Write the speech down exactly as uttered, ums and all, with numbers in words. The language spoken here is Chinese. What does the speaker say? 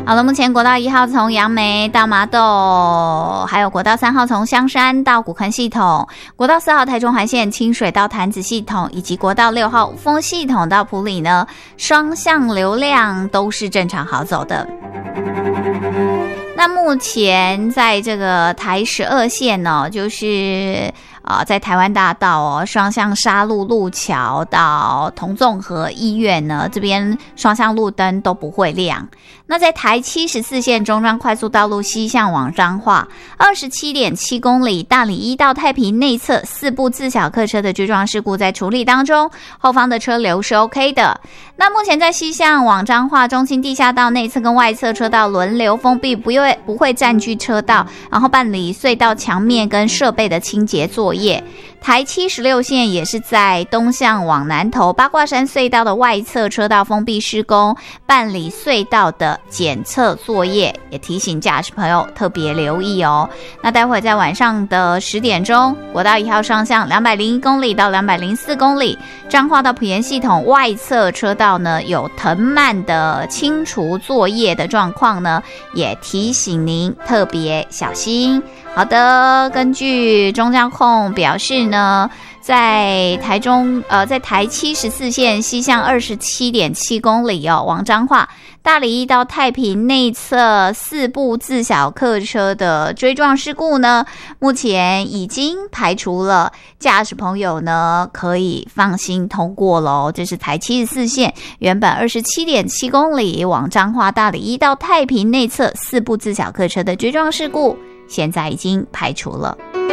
好了，目前国道一号从杨梅到麻豆，还有国道三号从香山到古坑系统，国道四号台中环线清水到潭子系统，以及国道六号雾峰系统到埔里呢，双向流量都是正常好走的。那目前在这个台十二线呢，就是啊、呃，在台湾大道哦，双向沙路路桥到同纵河医院呢，这边双向路灯都不会亮。那在台七十四线中彰快速道路西向往彰化 二十七点七 公里，大里一到太平内侧四部自小客车的追撞事故在处理当中，后方的车流是 OK 的。那目前在西向往彰化中清地下道内侧跟外侧车道轮流封闭，不会不会占据车道，然后办理隧道墙面跟设备的清洁作业。台七十六线也是在东向往南投八卦山隧道的外侧车道封闭施工，办理隧道的检测作业，也提醒驾驶朋友特别留意哦。那待会在晚上的十点钟，国道一号上向两百零一公里到两百零四公里，彰化到埔盐系统外侧车道呢有藤蔓的清除作业的状况呢，也提醒您特别小心。好的，根据中交控表示呢，在台中呃，在台七十四线西向 二十七点七 公里哦，往彰化大里一到太平内侧四部自小客车的追撞事故呢，目前已经排除了，驾驶朋友呢可以放心通过咯。这是台七十四线原本 二十七点七 公里往彰化大里一到太平内侧四部自小客车的追撞事故，现在已经排除了。